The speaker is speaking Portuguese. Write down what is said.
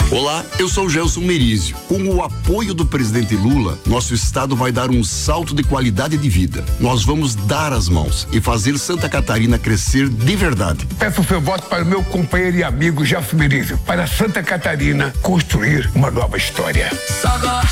Olá, eu sou o Gelson Merizio. Com o apoio do presidente Lula, nosso estado vai dar um salto de qualidade de vida. Nós vamos dar as mãos e fazer Santa Catarina crescer de verdade. Peço o seu voto para o meu companheiro e amigo Gelson Merizio, para Santa Catarina construir uma nova história.